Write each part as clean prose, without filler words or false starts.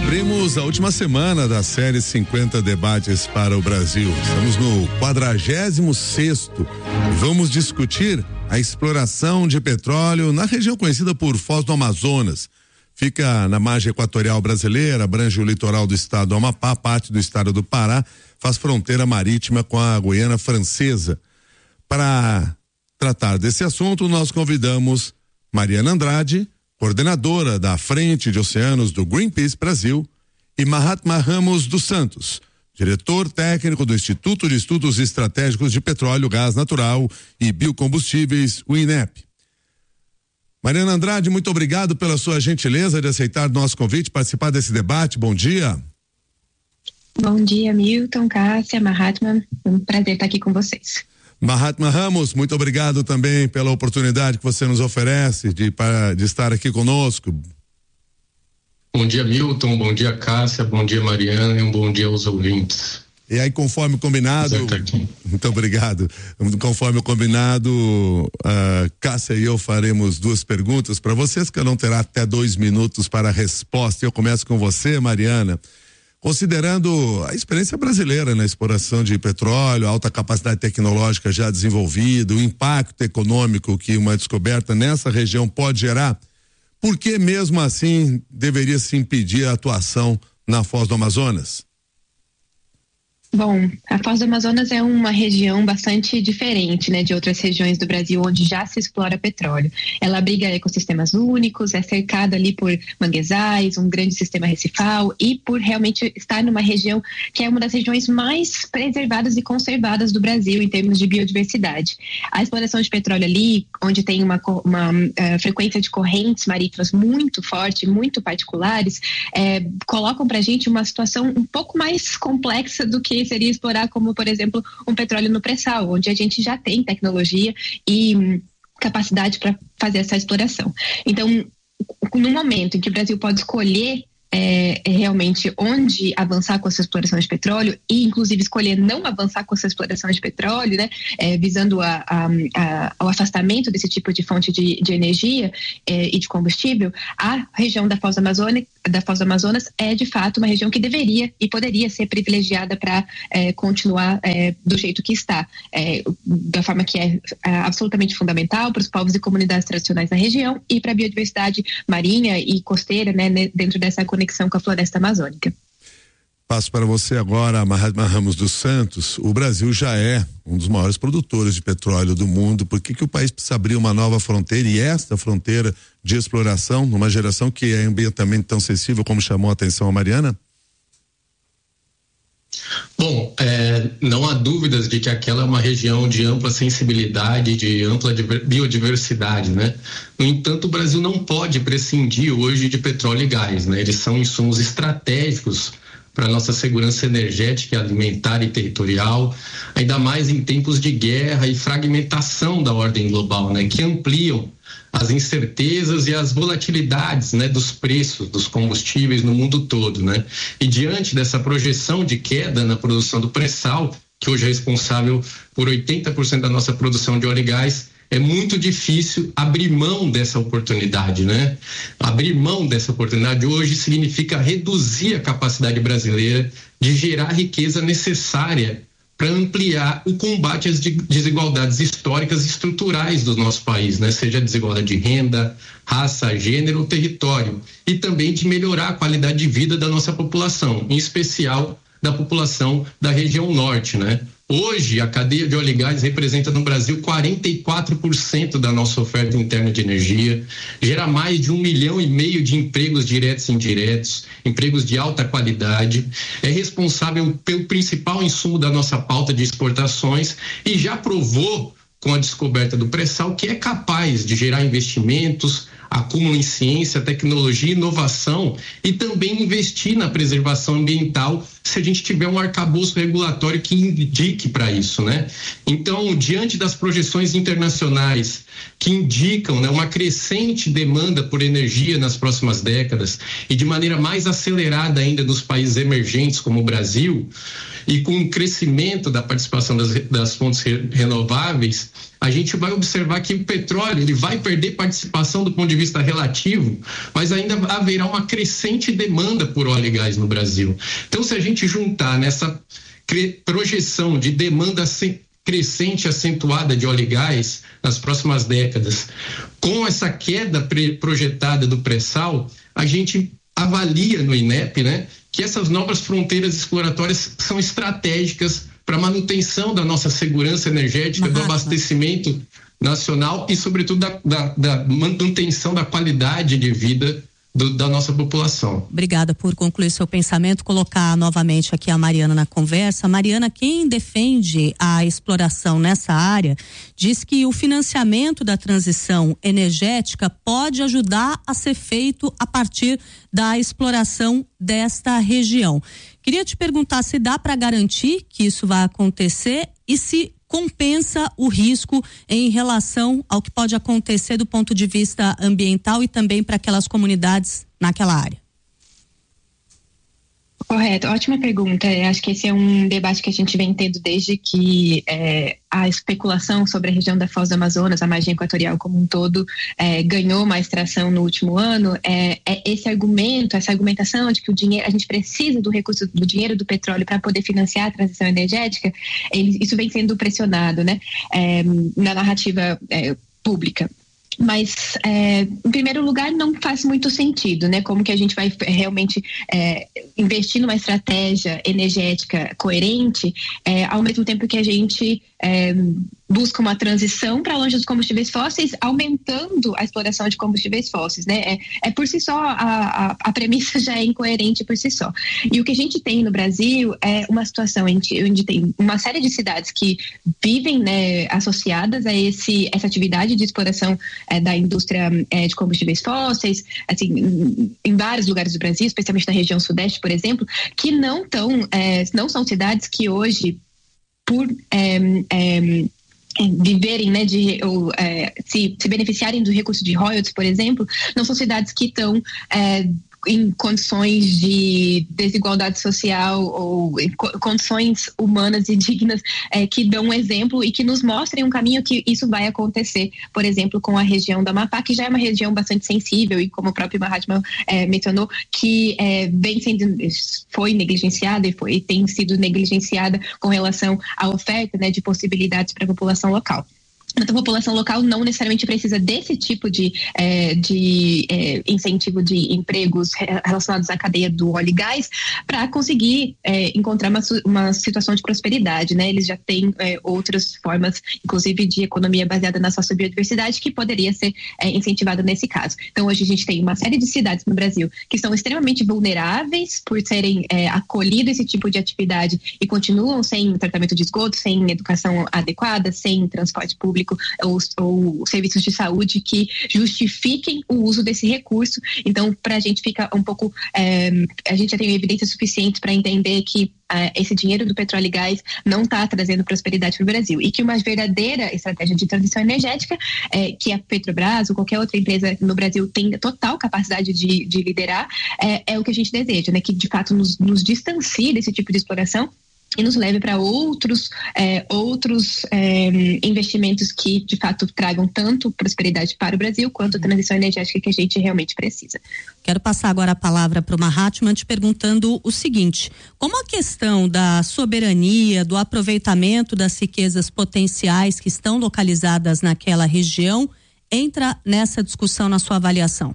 Abrimos a última semana da série 50 debates para o Brasil. Estamos no 46º e vamos discutir a exploração de petróleo na região conhecida por Foz do Amazonas. Fica na margem equatorial brasileira, abrange o litoral do estado do Amapá, parte do estado do Pará, faz fronteira marítima com a Guiana Francesa. Para tratar desse assunto, nós convidamos Mariana Andrade, coordenadora da Frente de Oceanos do Greenpeace Brasil, e Mahatma Ramos dos Santos, diretor técnico do Instituto de Estudos Estratégicos de Petróleo, Gás Natural e Biocombustíveis, o INEP. Mariana Andrade, muito obrigado pela sua gentileza de aceitar nosso convite, participar desse debate. Bom dia. Bom dia, Milton, Cássia, Mahatma. É um prazer estar aqui com vocês. Mahatma Ramos, muito obrigado também pela oportunidade que você nos oferece de estar aqui conosco. Bom dia, Milton, bom dia, Cássia, bom dia, Mariana, e um bom dia aos ouvintes. E aí, conforme combinado, muito obrigado. Conforme combinado, Cássia e eu faremos duas perguntas para vocês, que não terá até 2 minutos para a resposta. Eu começo com você, Mariana. Considerando a experiência brasileira na exploração de petróleo, a alta capacidade tecnológica já desenvolvida, o impacto econômico que uma descoberta nessa região pode gerar, por que mesmo assim deveria se impedir a atuação na Foz do Amazonas? Bom, a Foz do Amazonas é uma região bastante diferente, né, de outras regiões do Brasil onde já se explora petróleo. Ela abriga ecossistemas únicos, é cercada ali por manguezais, um grande sistema recifal e por realmente estar numa região que é uma das regiões mais preservadas e conservadas do Brasil em termos de biodiversidade. A exploração de petróleo ali, onde tem uma frequência de correntes marítimas muito forte, muito particulares, colocam pra gente uma situação um pouco mais complexa do que seria explorar, como por exemplo um petróleo no pré-sal, onde a gente já tem tecnologia e capacidade para fazer essa exploração. Então, no momento em que o Brasil pode escolher realmente onde avançar com essa exploração de petróleo e inclusive escolher não avançar com essa exploração de petróleo, né, visando o afastamento desse tipo de fonte de energia e de combustível, a região da Foz do Amazonas é de fato uma região que deveria e poderia ser privilegiada para continuar do jeito que está, da forma que é absolutamente fundamental para os povos e comunidades tradicionais da região e para a biodiversidade marinha e costeira, né, dentro dessa conexão com a floresta amazônica. Passo para você agora, Mahatma Ramos dos Santos. O Brasil já é um dos maiores produtores de petróleo do mundo. Por que o país precisa abrir uma nova fronteira, e esta fronteira de exploração numa geração que é ambientalmente tão sensível como chamou a atenção a Mariana? Bom, não há dúvidas de que aquela é uma região de ampla sensibilidade, de ampla biodiversidade, né? No entanto, o Brasil não pode prescindir hoje de petróleo e gás, né? Eles são insumos estratégicos para a nossa segurança energética, alimentar e territorial, ainda mais em tempos de guerra e fragmentação da ordem global, né? Que ampliam as incertezas e as volatilidades, né, dos preços dos combustíveis no mundo todo, né? E diante dessa projeção de queda na produção do pré-sal, que hoje é responsável por 80% da nossa produção de óleo e gás, é muito difícil abrir mão dessa oportunidade, né? Abrir mão dessa oportunidade hoje significa reduzir a capacidade brasileira de gerar a riqueza necessária para ampliar o combate às desigualdades históricas e estruturais do nosso país, né? Seja desigualdade de renda, raça, gênero ou território, e também de melhorar a qualidade de vida da nossa população, em especial da população da região norte, né? Hoje, a cadeia de óleo e gás representa no Brasil 44% da nossa oferta interna de energia, gera mais de 1,5 milhão de empregos diretos e indiretos, empregos de alta qualidade, é responsável pelo principal insumo da nossa pauta de exportações e já provou, com a descoberta do pré-sal, que é capaz de gerar investimentos, acúmulo em ciência, tecnologia e inovação e também investir na preservação ambiental se a gente tiver um arcabouço regulatório que indique para isso, né? Então, diante das projeções internacionais que indicam, né, uma crescente demanda por energia nas próximas décadas e de maneira mais acelerada ainda nos países emergentes como o Brasil, e com o crescimento da participação das fontes renováveis, a gente vai observar que o petróleo ele vai perder participação do ponto de vista relativo, mas ainda haverá uma crescente demanda por óleo e gás no Brasil. Então, se a gente juntar nessa projeção de demanda crescente acentuada de óleo e gás nas próximas décadas, com essa queda projetada do pré-sal, a gente avalia no INEP, né, que essas novas fronteiras exploratórias são estratégicas para a manutenção da nossa segurança energética, do abastecimento nacional e, sobretudo, da manutenção da qualidade de vida da nossa população. Obrigada por concluir seu pensamento, colocar novamente aqui a Mariana na conversa. Mariana, quem defende a exploração nessa área diz que o financiamento da transição energética pode ajudar a ser feito a partir da exploração desta região. Queria te perguntar se dá para garantir que isso vai acontecer e se compensa o risco em relação ao que pode acontecer do ponto de vista ambiental e também para aquelas comunidades naquela área. Correto, ótima pergunta. Acho que esse é um debate que a gente vem tendo desde que a especulação sobre a região da Foz do Amazonas, a margem equatorial como um todo, ganhou mais tração no último ano. Essa argumentação de que o dinheiro, a gente precisa do recurso do dinheiro do petróleo para poder financiar a transição energética, isso vem sendo pressionado, né, na narrativa pública. Mas, em primeiro lugar, não faz muito sentido, né? Como que a gente vai realmente investir numa estratégia energética coerente, ao mesmo tempo que a gente busca uma transição para longe dos combustíveis fósseis, aumentando a exploração de combustíveis fósseis, né? Por si só, a premissa já é incoerente por si só. E o que a gente tem no Brasil é uma situação onde tem uma série de cidades que vivem, né, associadas a essa atividade de exploração da indústria de combustíveis fósseis, assim, em vários lugares do Brasil, especialmente na região sudeste, por exemplo, que não são cidades que hoje, por viverem, né, se beneficiarem do recurso de royalties, por exemplo, não são cidades que estão em condições de desigualdade social ou em condições humanas e dignas que dão um exemplo e que nos mostrem um caminho que isso vai acontecer, por exemplo, com a região da Amapá, que já é uma região bastante sensível e, como o próprio Mahatma mencionou, que foi negligenciada e tem sido negligenciada com relação à oferta, né, de possibilidades para a população local. Então, a população local não necessariamente precisa desse tipo de incentivo de empregos relacionados à cadeia do óleo e gás para conseguir encontrar uma situação de prosperidade, né? Eles já têm outras formas, inclusive de economia baseada na sociobiodiversidade, que poderia ser incentivada nesse caso. Então, hoje a gente tem uma série de cidades no Brasil que são extremamente vulneráveis por serem acolhidas esse tipo de atividade e continuam sem tratamento de esgoto, sem educação adequada, sem transporte público ou serviços de saúde que justifiquem o uso desse recurso. Então, para a gente fica um pouco... a gente já tem evidência suficiente para entender que esse dinheiro do petróleo e gás não está trazendo prosperidade para o Brasil e que uma verdadeira estratégia de transição energética que a Petrobras ou qualquer outra empresa no Brasil tem total capacidade de liderar é o que a gente deseja, né? Que de fato nos distancie desse tipo de exploração e nos leve para outros investimentos que, de fato, tragam tanto prosperidade para o Brasil quanto a transição energética que a gente realmente precisa. Quero passar agora a palavra para o Mahatma te perguntando o seguinte: como a questão da soberania, do aproveitamento das riquezas potenciais que estão localizadas naquela região entra nessa discussão na sua avaliação?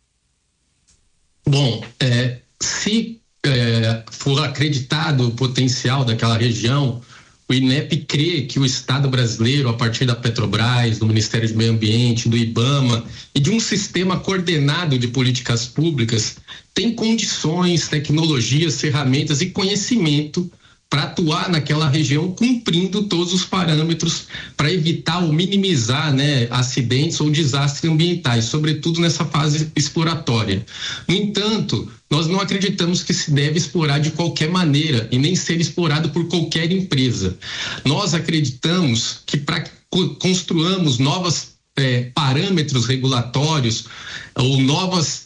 Bom, se for acreditado o potencial daquela região, o INEP crê que o Estado brasileiro, a partir da Petrobras, do Ministério do Meio Ambiente, do IBAMA e de um sistema coordenado de políticas públicas, tem condições, tecnologias, ferramentas e conhecimento para atuar naquela região, cumprindo todos os parâmetros para evitar ou minimizar, né, acidentes ou desastres ambientais, sobretudo nessa fase exploratória. No entanto, nós não acreditamos que se deve explorar de qualquer maneira e nem ser explorado por qualquer empresa. Nós acreditamos que para que construamos novos parâmetros regulatórios ou novas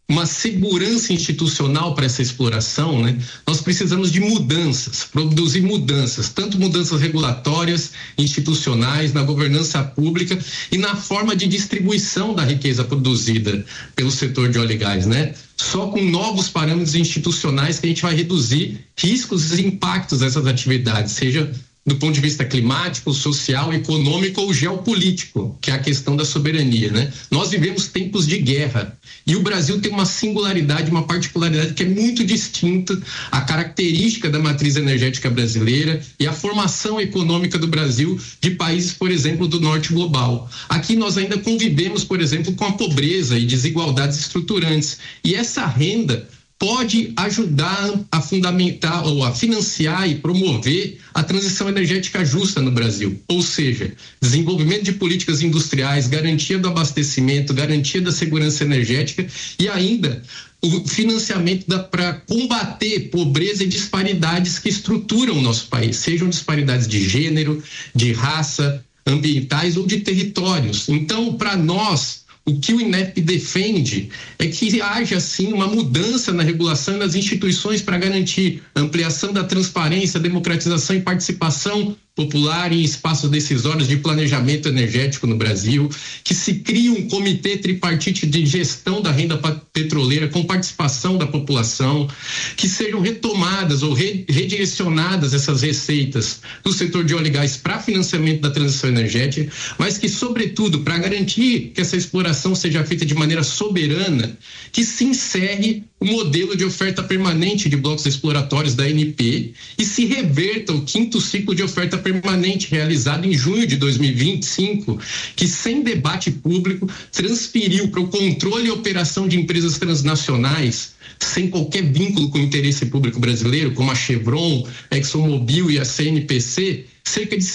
uma segurança institucional para essa exploração, né? Nós precisamos de mudanças, produzir mudanças, tanto mudanças regulatórias, institucionais, na governança pública e na forma de distribuição da riqueza produzida pelo setor de óleo e gás, né? Só com novos parâmetros institucionais que a gente vai reduzir riscos e impactos dessas atividades, seja do ponto de vista climático, social, econômico ou geopolítico, que é a questão da soberania, né? Nós vivemos tempos de guerra e o Brasil tem uma singularidade, uma particularidade que é muito distinta à característica da matriz energética brasileira e à formação econômica do Brasil de países, por exemplo, do norte global. Aqui nós ainda convivemos, por exemplo, com a pobreza e desigualdades estruturantes, e essa renda pode ajudar a fundamentar ou a financiar e promover a transição energética justa no Brasil. Ou seja, desenvolvimento de políticas industriais, garantia do abastecimento, garantia da segurança energética e ainda o financiamento para combater pobreza e disparidades que estruturam o nosso país, sejam disparidades de gênero, de raça, ambientais ou de territórios. Então, para nós, o que o INEP defende é que haja, sim, uma mudança na regulação e nas instituições para garantir ampliação da transparência, democratização e participação popular em espaços decisórios de planejamento energético no Brasil, que se crie um comitê tripartite de gestão da renda petroleira com participação da população, que sejam retomadas ou redirecionadas essas receitas do setor de óleo e gás para financiamento da transição energética, mas que, sobretudo, para garantir que essa exploração seja feita de maneira soberana, que se encerre o modelo de oferta permanente de blocos exploratórios da ANP e se reverta o 5º ciclo de oferta permanente realizado em junho de 2025, que sem debate público transferiu para o controle e operação de empresas transnacionais sem qualquer vínculo com o interesse público brasileiro, como a Chevron, a ExxonMobil e a CNPC, cerca de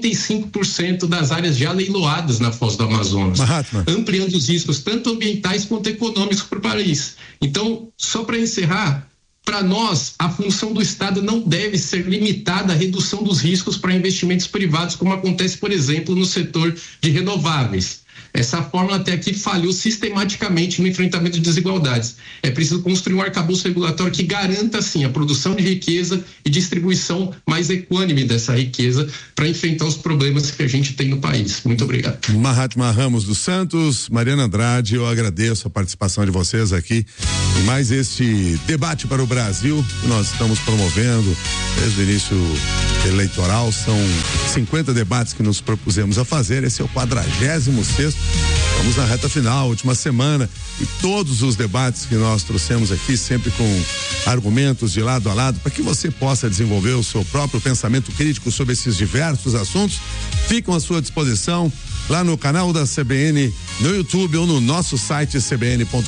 75% das áreas já leiloadas na Foz do Amazonas, ampliando os riscos tanto ambientais quanto econômicos para o país. Então, só para encerrar, para nós, a função do Estado não deve ser limitada à redução dos riscos para investimentos privados, como acontece, por exemplo, no setor de renováveis. Essa fórmula até aqui falhou sistematicamente no enfrentamento de desigualdades. É preciso construir um arcabouço regulatório que garanta, sim, a produção de riqueza e distribuição mais equânime dessa riqueza para enfrentar os problemas que a gente tem no país. Muito obrigado. Mahatma Ramos dos Santos, Mariana Andrade, eu agradeço a participação de vocês aqui em mais este debate para o Brasil que nós estamos promovendo desde o início eleitoral. São 50 debates que nos propusemos a fazer. Esse é o 46º. Estamos na reta final, última semana, e todos os debates que nós trouxemos aqui, sempre com argumentos de lado a lado, para que você possa desenvolver o seu próprio pensamento crítico sobre esses diversos assuntos, ficam à sua disposição lá no canal da CBN, no YouTube ou no nosso site cbn.com.br.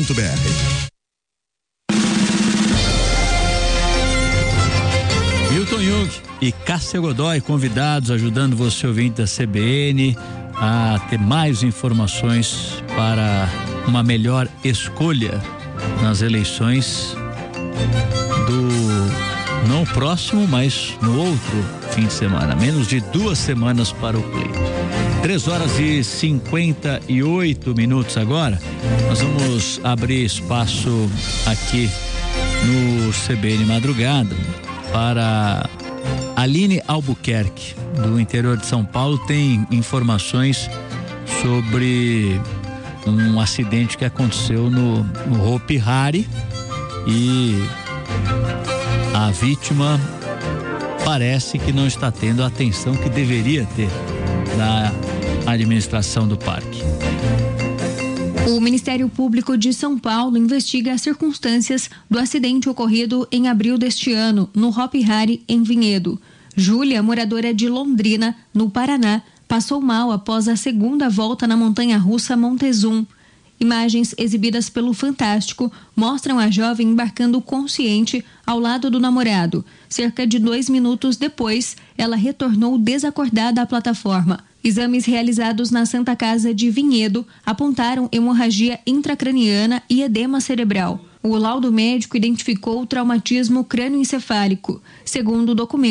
Milton Jung e Cássia Godoy, convidados, ajudando você, ouvinte da CBN, a ter mais informações para uma melhor escolha nas eleições do não próximo, mas no outro fim de semana. Menos de 2 semanas para o pleito. 3h58 agora. Nós vamos abrir espaço aqui no CBN Madrugada para Aline Albuquerque, do interior de São Paulo, tem informações sobre um acidente que aconteceu no Hopi Hari e a vítima parece que não está tendo a atenção que deveria ter da administração do parque. O Ministério Público de São Paulo investiga as circunstâncias do acidente ocorrido em abril deste ano, no Hopi Hari, em Vinhedo. Júlia, moradora de Londrina, no Paraná, passou mal após a segunda volta na montanha-russa Montezum. Imagens exibidas pelo Fantástico mostram a jovem embarcando consciente ao lado do namorado. Cerca de 2 minutos depois, ela retornou desacordada à plataforma. Exames realizados na Santa Casa de Vinhedo apontaram hemorragia intracraniana e edema cerebral. O laudo médico identificou traumatismo crânioencefálico. Segundo o documento,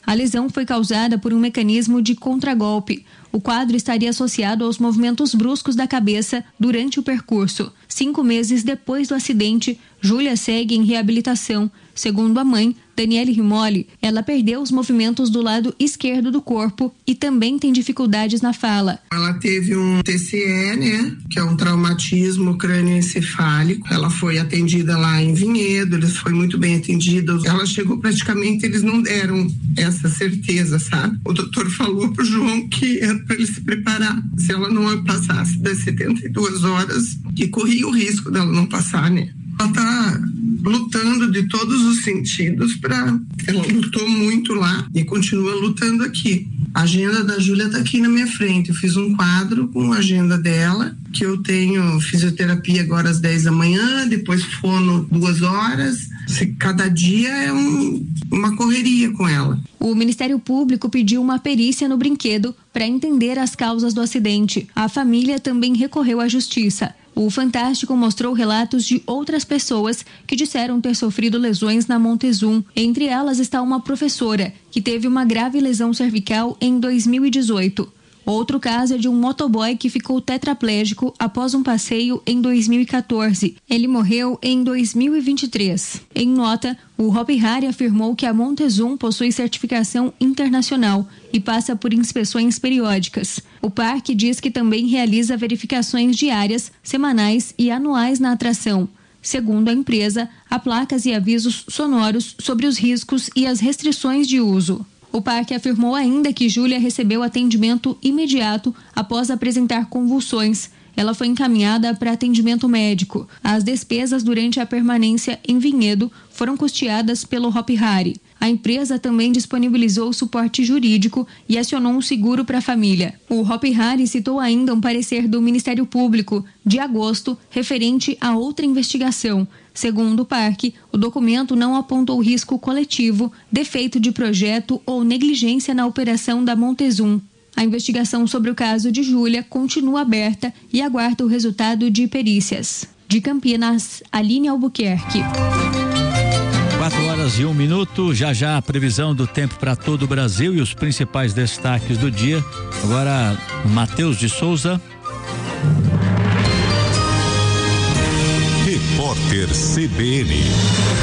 A lesão foi causada por um mecanismo de contragolpe. O quadro estaria associado aos movimentos bruscos da cabeça durante o percurso. 5 meses depois do acidente, Júlia segue em reabilitação. Segundo a mãe, Daniele Rimoli, ela perdeu os movimentos do lado esquerdo do corpo e também tem dificuldades na fala. Ela teve um TCE, né, que é um traumatismo crânioencefálico. Ela foi atendida lá em Vinhedo, eles foi muito bem atendida. Ela chegou praticamente, eles não deram essa certeza, sabe? O doutor falou pro João que era para ele se preparar. Se ela não passasse das 72 horas, que corria o risco dela não passar, né? Ela está lutando de todos os sentidos ela lutou muito lá e continua lutando aqui. A agenda da Júlia está aqui na minha frente. Eu fiz um quadro com a agenda dela, que eu tenho fisioterapia agora às 10 da manhã, depois fono 2 horas. Cada dia é uma correria com ela. O Ministério Público pediu uma perícia no brinquedo para entender as causas do acidente. A família também recorreu à justiça. O Fantástico mostrou relatos de outras pessoas que disseram ter sofrido lesões na Montezum. Entre elas está uma professora que teve uma grave lesão cervical em 2018. Outro caso é de um motoboy que ficou tetraplégico após um passeio em 2014. Ele morreu em 2023. Em nota, o Hopi Hari afirmou que a Montezum possui certificação internacional e passa por inspeções periódicas. O parque diz que também realiza verificações diárias, semanais e anuais na atração. Segundo a empresa, há placas e avisos sonoros sobre os riscos e as restrições de uso. O parque afirmou ainda que Júlia recebeu atendimento imediato após apresentar convulsões. Ela foi encaminhada para atendimento médico. As despesas durante a permanência em Vinhedo foram custeadas pelo Hopi Hari. A empresa também disponibilizou suporte jurídico e acionou um seguro para a família. O Hopi Hari citou ainda um parecer do Ministério Público de agosto referente a outra investigação. Segundo o parque, o documento não apontou risco coletivo, defeito de projeto ou negligência na operação da Montezum. A investigação sobre o caso de Júlia continua aberta e aguarda o resultado de perícias. De Campinas, Aline Albuquerque. 4h01, já a previsão do tempo para todo o Brasil e os principais destaques do dia. Agora, Matheus de Souza. Repórter CBN.